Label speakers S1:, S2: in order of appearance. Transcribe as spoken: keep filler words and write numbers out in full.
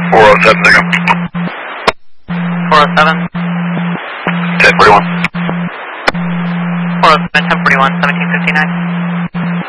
S1: four oh seven, pick up.
S2: four oh seven.
S1: ten forty-one.
S2: four oh seven, ten forty-one, seventeen fifty-nine.